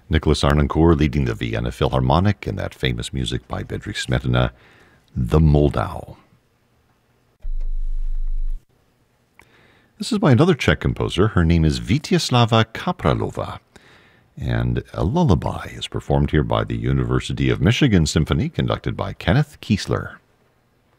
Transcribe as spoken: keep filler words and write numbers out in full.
Nicholas Arnoncourt leading the Vienna Philharmonic and that famous music by Bedřich Smetana, The Moldau. This is by another Czech composer. Her name is Vítězslava Kapralova. And a lullaby is performed here by the University of Michigan Symphony, conducted by Kenneth Kiesler.